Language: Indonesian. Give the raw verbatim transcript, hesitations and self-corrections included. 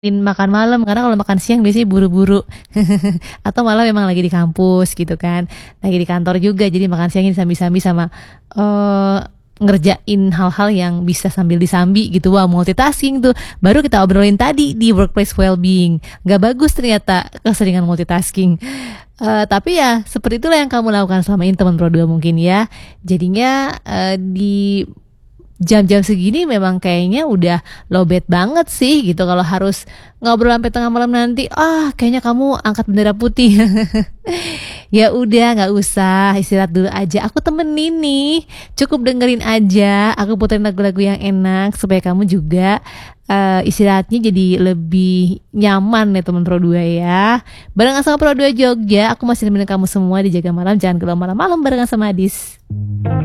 Makan malam, karena kalau makan siang biasanya buru-buru atau malah memang lagi di kampus gitu kan, lagi di kantor juga jadi makan siangnya disambi-sambi sama, eee, ngerjain hal-hal yang bisa sambil disambi gitu, wah multitasking tuh, baru kita obrolin tadi di workplace well-being, nggak bagus ternyata keseringan multitasking, eee, tapi ya seperti itulah yang kamu lakukan selama ini teman Pro dua mungkin ya, jadinya, eee, di jam-jam segini memang kayaknya udah lowbat banget sih gitu kalau harus ngobrol sampai tengah malam nanti, ah, kayaknya kamu angkat bendera putih. Ya udah nggak usah, istirahat dulu aja, aku temenin nih, cukup dengerin aja, aku puterin lagu-lagu yang enak supaya kamu juga, eee, istirahatnya jadi lebih nyaman ya teman Pro dua ya. Barengan sama Pro dua Jogja, aku masih nemenin kamu semua di Jaga Malam, jangan keluar malam-malam barengan sama Adis.